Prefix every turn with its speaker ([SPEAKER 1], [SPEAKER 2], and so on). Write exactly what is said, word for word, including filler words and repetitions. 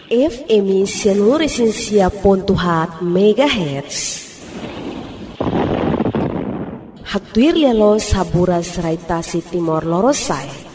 [SPEAKER 1] F M seluruh Resensia Pontuhat Megahertz. Haktuir lelo sabura serai tasi Timor Lorosai.